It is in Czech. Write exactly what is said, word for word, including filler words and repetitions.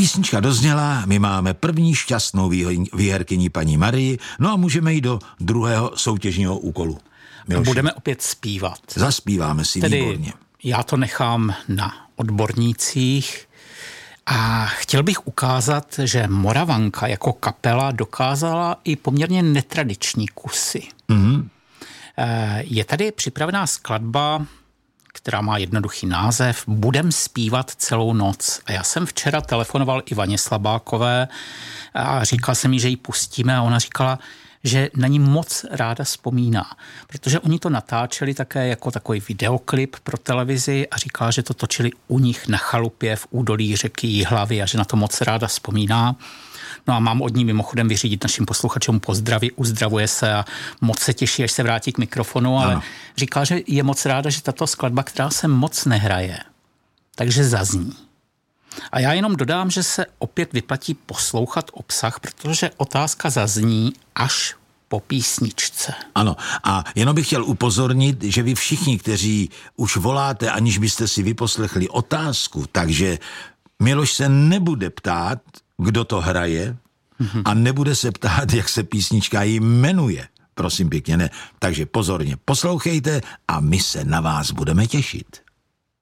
Písnička dozněla, my máme první šťastnou výherkyni paní Marii, no a můžeme jít do druhého soutěžního úkolu. Miloši. Budeme opět zpívat. Zaspíváme si Tedy výborně. Já to nechám na odbornících a chtěl bych ukázat, že Moravanka jako kapela dokázala i poměrně netradiční kusy. Mm-hmm. Je tady připravená skladba, která má jednoduchý název Budem zpívat celou noc. A já jsem včera telefonoval Ivaně Slabákové a říkal jsem jí, že ji pustíme a ona říkala, že na ní moc ráda vzpomíná, protože oni to natáčeli také jako takový videoklip pro televizi a říkala, že to točili u nich na chalupě v údolí řeky Jihlavy a že na to moc ráda vzpomíná. No a mám od ní mimochodem vyřídit našim posluchačům pozdraví, uzdravuje se a moc se těší, až se vrátí k mikrofonu, ale ano. Říkala, že je moc ráda, že tato skladba, která se moc nehraje, takže zazní. A já jenom dodám, že se opět vyplatí poslouchat obsah, protože otázka zazní až po písničce. Ano, a jenom bych chtěl upozornit, že vy všichni, kteří už voláte, aniž byste si vyposlechli otázku, takže Miloš se nebude ptát, kdo to hraje, mm-hmm. a nebude se ptát, jak se písnička jmenuje. Prosím pěkně, ne. Takže pozorně poslouchejte a my se na vás budeme těšit.